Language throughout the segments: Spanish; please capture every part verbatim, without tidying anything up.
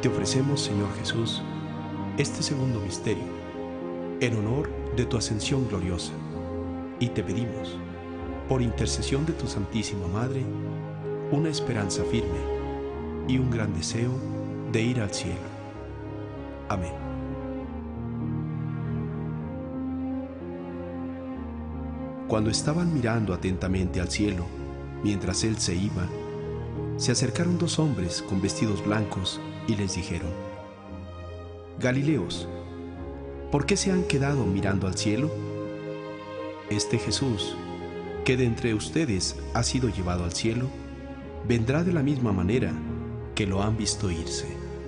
Te ofrecemos, Señor Jesús, este segundo misterio, en honor de tu ascensión gloriosa, y te pedimos, por intercesión de tu Santísima Madre, una esperanza firme y un gran deseo de ir al cielo. Amén. Cuando estaban mirando atentamente al cielo, mientras él se iba, se acercaron dos hombres con vestidos blancos y les dijeron: Galileos, ¿por qué se han quedado mirando al cielo? Este Jesús, que de entre ustedes ha sido llevado al cielo, vendrá de la misma manera que lo han visto irse.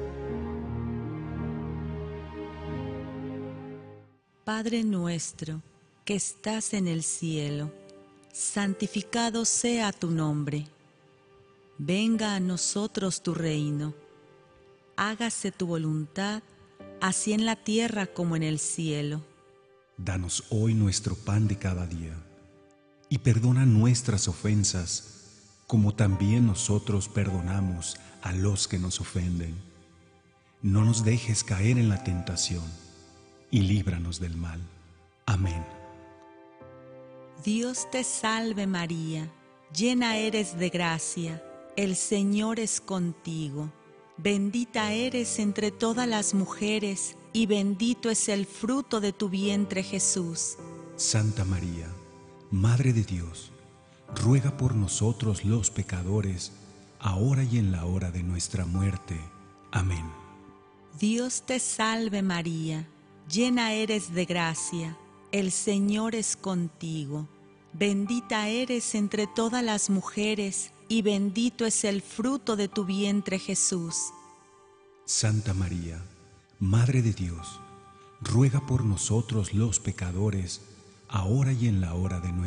Padre nuestro, que estás en el cielo, santificado sea tu nombre. Venga a nosotros tu reino. Hágase tu voluntad, así en la tierra como en el cielo. Danos hoy nuestro pan de cada día, y perdona nuestras ofensas, como también nosotros perdonamos a los que nos ofenden. No nos dejes caer en la tentación, y líbranos del mal. Amén. Dios te salve María, llena eres de gracia, el Señor es contigo. Bendita eres entre todas las mujeres, y bendito es el fruto de tu vientre Jesús. Santa María, Madre de Dios, ruega por nosotros los pecadores, ahora y en la hora de nuestra muerte. Amén. Dios te salve María, llena eres de gracia, el Señor es contigo. Bendita eres entre todas las mujeres, y bendito es el fruto de tu vientre Jesús. Santa María, Madre de Dios, ruega por nosotros los pecadores, ahora y en la hora de nuestra muerte.